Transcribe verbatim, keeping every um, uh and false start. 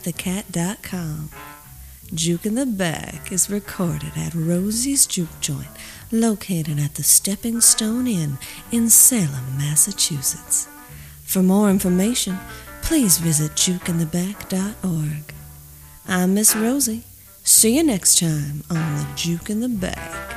at the cat dot com. Juke in the Back is recorded at Rosie's Juke Joint, located at the Stepping Stone Inn in Salem, Massachusetts. For more information, please visit juke in the back dot org. I'm Miss Rosie. See you next time on the Juke in the Back.